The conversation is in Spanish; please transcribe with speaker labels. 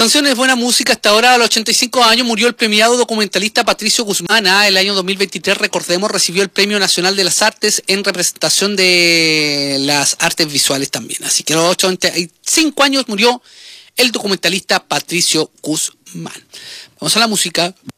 Speaker 1: Canciones, buena música. Hasta ahora, a los 85 años, murió el premiado documentalista Patricio Guzmán. El año 2023, recordemos, recibió el Premio Nacional de las Artes en representación de las artes visuales también. Así que a los 85 años murió el documentalista Patricio Guzmán. Vamos a la música.